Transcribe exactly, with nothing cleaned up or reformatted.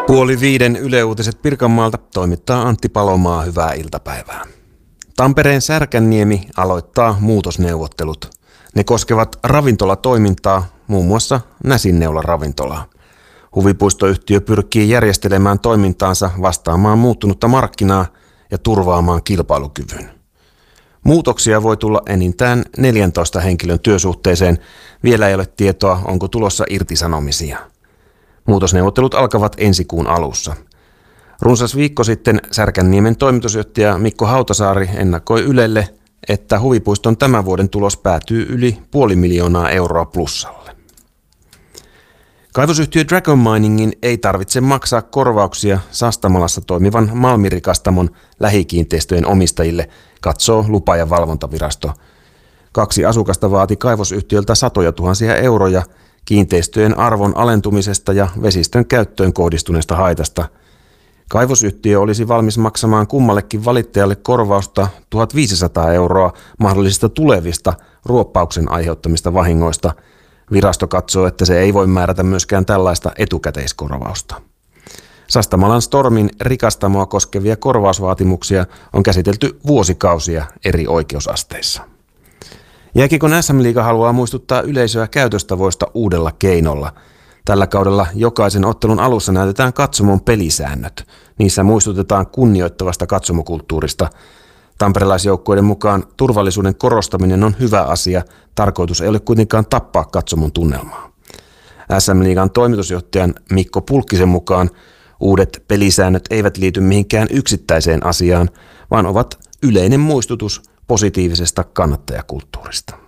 Puoli viiden Yle Uutiset Pirkanmaalta toimittaa Antti Palomaa. Hyvää iltapäivää. Tampereen Särkänniemi aloittaa muutosneuvottelut. Ne koskevat ravintolatoimintaa, muun muassa Näsinneula ravintolaa. Huvipuistoyhtiö pyrkii järjestelemään toimintaansa vastaamaan muuttunutta markkinaa ja turvaamaan kilpailukyvyn. Muutoksia voi tulla enintään neljäntoista henkilön työsuhteeseen. Vielä ei ole tietoa, onko tulossa irtisanomisia. Muutosneuvottelut alkavat ensi kuun alussa. Runsas viikko sitten Särkänniemen toimitusjohtaja Mikko Hautasaari ennakoi Ylelle, että huvipuiston tämän vuoden tulos päätyy yli puoli miljoonaa euroa plussalle. Kaivosyhtiö Dragon Miningin ei tarvitse maksaa korvauksia Sastamalassa toimivan malmirikastamon lähikiinteistöjen omistajille, katsoo lupa- ja valvontavirasto. Kaksi asukasta vaati kaivosyhtiöltä satoja tuhansia euroja kiinteistöjen arvon alentumisesta ja vesistön käyttöön kohdistuneesta haitasta. Kaivosyhtiö olisi valmis maksamaan kummallekin valittajalle korvausta tuhatviisisataa euroa mahdollisista tulevista ruoppauksen aiheuttamista vahingoista. Virasto katsoo, että se ei voi määrätä myöskään tällaista etukäteiskorvausta. Sastamalan Stormin rikastamoa koskevia korvausvaatimuksia on käsitelty vuosikausia eri oikeusasteissa. Jääkiekon S M-liiga haluaa muistuttaa yleisöä käytöstavoista uudella keinolla. Tällä kaudella jokaisen ottelun alussa näytetään katsomon pelisäännöt. Niissä muistutetaan kunnioittavasta katsomokulttuurista. Tamperelaisjoukkueiden mukaan turvallisuuden korostaminen on hyvä asia. Tarkoitus ei ole kuitenkaan tappaa katsomon tunnelmaa. S M-liigan toimitusjohtajan Mikko Pulkkisen mukaan uudet pelisäännöt eivät liity mihinkään yksittäiseen asiaan, vaan ovat yleinen muistutus positiivisesta kannattajakulttuurista.